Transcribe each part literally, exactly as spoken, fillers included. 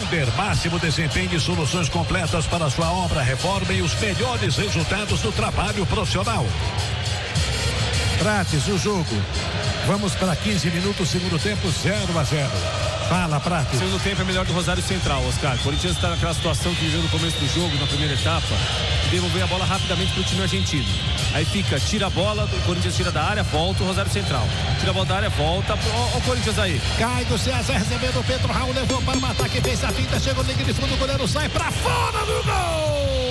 Sander, máximo desempenho e soluções completas para a sua obra, reforma e os melhores resultados do trabalho profissional. Prates, o jogo. Vamos para quinze minutos, segundo tempo, zero a zero. Fala, Prates. Segundo tempo é melhor do Rosário Central, Oscar. O Corinthians está naquela situação que viveu no começo do jogo, na primeira etapa, de devolver a bola rapidamente para o time argentino. Aí fica, tira a bola, o Corinthians tira da área, volta o Rosário Central. Tira a bola da área, volta. Ó o Corinthians aí. Cai do César, recebendo o Pedro Raul, levou para o ataque, fez a finta, chegou no linha de fundo, o goleiro sai para fora do gol!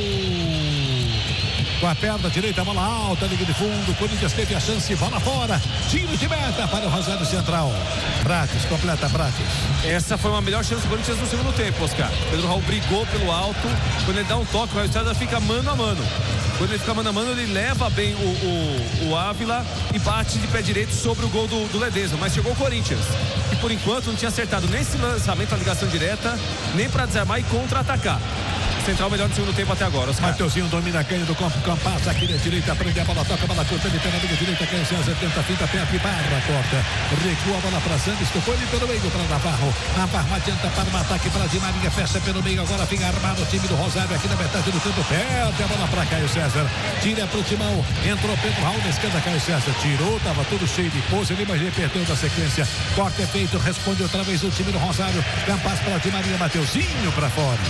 Com a perna direita, bola alta, linha de fundo, o Corinthians teve a chance, bola fora, tiro de meta para o Rosário Central. Prates, completa, Prates. Essa foi uma melhor chance do Corinthians no segundo tempo, Oscar. Pedro Raul brigou pelo alto, quando ele dá um toque, o César fica mano a mano. Quando ele fica mano a mano, ele leva bem o, o, o Ávila e bate de pé direito sobre o gol do, do Ledesma, mas chegou o Corinthians, que por enquanto não tinha acertado nem esse lançamento, a ligação direta, nem para desarmar e contra-atacar. Central melhor no segundo tempo até agora, Oscar. Mateuzinho domina, ganho do campo, Campas aqui na direita, prende a bola, toca a bola curta, ele pega a linha direita, quem César tenta, finta, perto e barra, corta, recua a bola para Santos, tocou ele pelo meio para Navarro, Navarro adianta para um ataque para Di Maria, fecha pelo meio, agora fica armado o time do Rosário aqui na metade do campo, perde a bola para Caio César, tira pro Timão, entrou Pedro Raul na esquerda, Caio César tirou, tava tudo cheio de pose ali, mas ele perdeu da sequência, corte é feito, responde outra vez o time do Rosário, Campas para Di Maria, Mateuzinho para fora.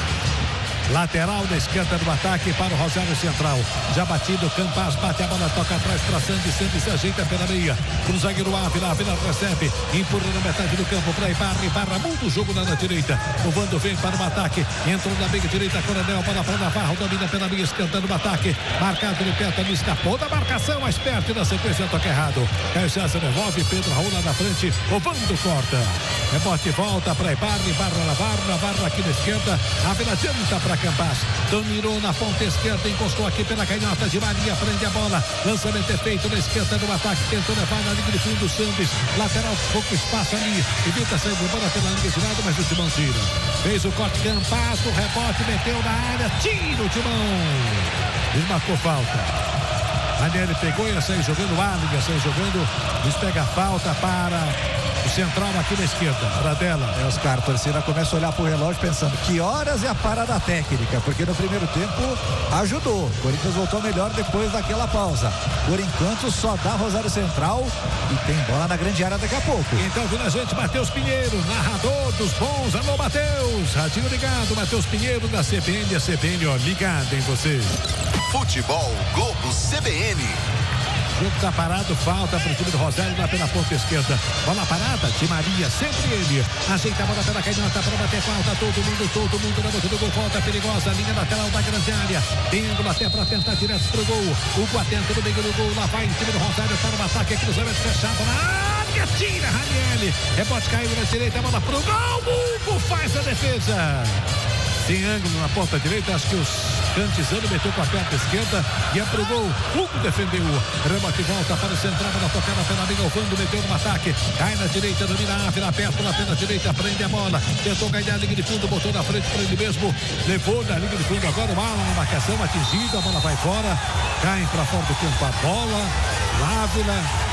Lateral da esquerda do ataque para o Rosário Central. Já batido, Campas bate a bola, toca atrás para Sandy. Sandy se ajeita pela meia. Pro zagueiro Ávila, Ávila recebe. Empurra na metade do campo para Ibarra. Ibarra muda o jogo lá na direita. O Vando vem para o ataque. Entrou na meia direita, Coronel, bola para Navarro. Domina pela meia esquerda no ataque. Marcado no pé, também escapou da marcação. Mais perto na sequência, toca errado. Caio César devolve, Pedro Raul lá na frente. O Vando corta. Rebote volta para Ibarra. Ibarra, Navarro. Navarro aqui na esquerda. Ávila adianta para Campas, dominou na ponta esquerda, encostou aqui pela canhota de Maria, prende a bola, lançamento é feito na esquerda do ataque, tentou levar na linha de fundo, Santos, lateral, pouco espaço ali, evita sair de bola pela linha de lado, mas o Timão tira, fez o corte, Campas, o rebote, meteu na área, tira o Timão, desmarcou falta. Ranieri pegou e ia sair jogando, o Allen ia sair jogando, eles pegam a falta para o Central aqui na esquerda, Pradella. É, Oscar, a torcida começa a olhar pro relógio pensando que horas é a parada técnica, porque no primeiro tempo ajudou. O Corinthians voltou melhor depois daquela pausa. Por enquanto só dá Rosário Central e tem bola na grande área daqui a pouco. Então vindo a gente, Matheus Pinheiro, narrador dos bons. Alô, Matheus, radinho ligado, Matheus Pinheiro da C B N, a C B N, ó, ligado em você. Futebol Globo C B N. O jogo tá parado, falta pro time do Rosário lá pela ponta esquerda. Bola parada, Di Maria, sempre ele. Ajeita a bola pela canhota para bater falta. Todo mundo, todo mundo na boca do gol. Falta perigosa, linha lateral da grande área. Indo até para tentar direto pro gol. O Guatento no meio do gol. Lá vai o time do Rosário para o ataque. Cruzamento fechado na área. Tira, Ranieri. Rebote caiu na direita, bola pro gol. Hugo faz a defesa. Tem ângulo na ponta direita, acho que os Cantizano meteu com a perna esquerda e é pro gol. Hugo defendeu. Rebote volta para o central, na tocada pela amiga, o Vando meteu no ataque. Cai na direita, domina a Ávila, perto na pela direita, prende a bola. Tentou ganhar a linha de fundo, botou na frente para ele mesmo. Levou na linha de fundo agora o Alan na marcação, atingido, a bola vai fora. Cai para fora do campo a bola. O Ávila.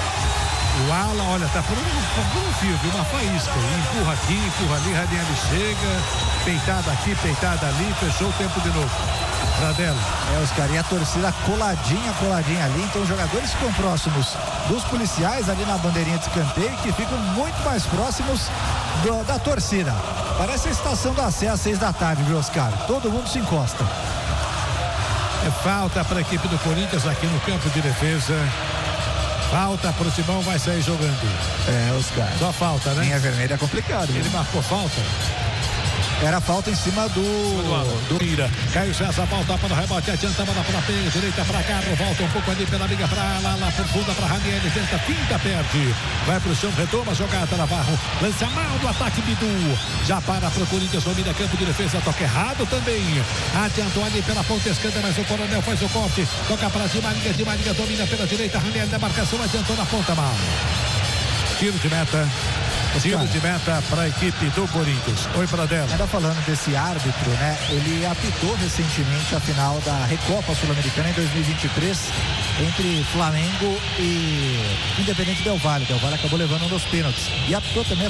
O Ala, olha, tá por um, por um fio, viu? Uma faísca. Empurra aqui, empurra ali, Ranieri chega. Peitada aqui, peitada ali, fechou o tempo de novo. Pradella. É, Oscar, e a torcida coladinha, coladinha ali. Então os jogadores ficam próximos dos policiais ali na bandeirinha de escanteio, que ficam muito mais próximos do, da torcida. Parece a estação da Sé às seis da tarde, viu, Oscar? Todo mundo se encosta. É falta para a equipe do Corinthians aqui no campo de defesa. Falta pro Timão, vai sair jogando. É, Oscar. Só falta, né? Linha vermelha é complicado. Ele viu? Marcou falta. Era falta em cima do... Do Ira. Caio César volta para o rebote, adianta a bola para a peia, direita para Carlos, volta um pouco ali pela liga para lá, lá profunda para Ranieri, tenta, finta, perde. Vai pro chão, retoma a jogada, Navarro. Lança mal do ataque, Bidu. Já para pro Corinthians, domina campo de defesa, toca errado também. Adiantou ali pela ponta esquerda, mas o Coronel faz o corte. Toca para Di Maria, Di Maria domina pela direita, Ranieri na marcação, adiantou na ponta mal. Tiro de meta. Tiro de meta para a equipe do Corinthians. Oi, Pradella. Ainda falando desse árbitro, né? Ele apitou recentemente a final da Recopa Sul-Americana em dois mil e vinte e três entre Flamengo e Independente Del Valle. Del Valle acabou levando um dos pênaltis. E apitou também a